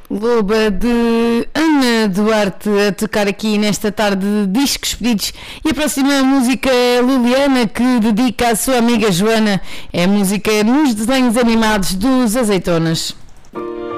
Loba de Ana Duarte a tocar aqui nesta tarde de discos pedidos. E a próxima música é Liliana, que dedica à sua amiga Joana. É a música nos desenhos animados dos Azeitonas.